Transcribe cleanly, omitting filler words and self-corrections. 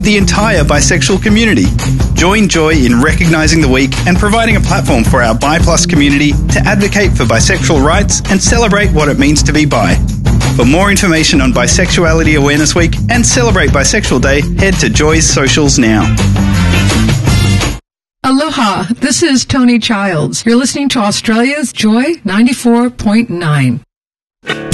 the entire bisexual community. Join Joy in recognising the week and providing a platform for our Bi Plus community to advocate for bisexual rights and celebrate what it means to be bi. For more information on Bisexuality Awareness Week and Celebrate Bisexual Day, head to Joy's socials now. Aloha, this is Tony Childs. You're listening to Australia's Joy 94.9.